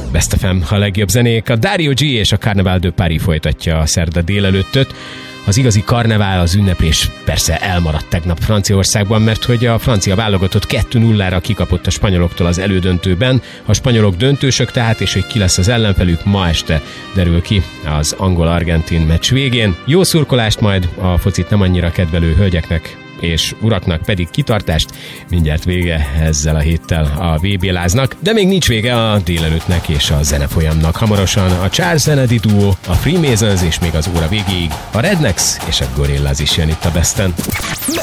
Best FM, a legjobb zenék. A Dario G és a Carnaval de Paris folytatja a szerda délelőttöt. Az igazi karnevál, az ünneplés persze elmaradt tegnap Franciaországban, mert hogy a francia válogatott 2-0-ra kikapott a spanyoloktól az elődöntőben. A spanyolok döntősök tehát, és hogy ki lesz az ellenfelük, ma este derül ki az angol-argentin meccs végén. Jó szurkolást majd, a focit nem annyira kedvelő hölgyeknek és uraknak pedig kitartást. Mindjárt vége ezzel a héttel a VB-láznak, de még nincs vége a délelőttnek és a zenefolyamnak. Hamarosan a Charles Kennedy Duo, a Freemasons és még az óra végéig a Rednecks és a Gorillaz is jön itt a Besten.